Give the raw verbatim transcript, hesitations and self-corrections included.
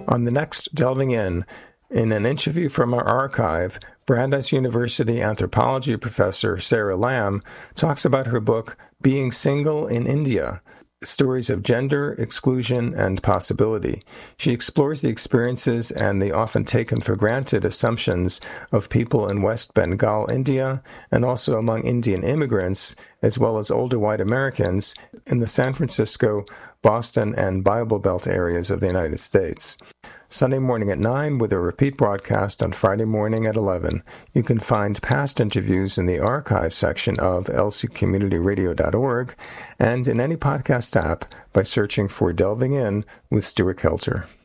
On the next Delving In, in an interview from our archive, Brandeis University anthropology professor Sarah Lamb talks about her book, Being Single in India, Stories of Gender, Exclusion, and Possibility. She explores the experiences and the often taken for granted assumptions of people in West Bengal, India, and also among Indian immigrants, as well as older white Americans, in the San Francisco, Boston, and Bible Belt areas of the United States. Sunday morning at nine with a repeat broadcast on Friday morning at eleven. You can find past interviews in the archive section of L C community radio dot org and in any podcast app by searching for Delving In with Stuart Kelter.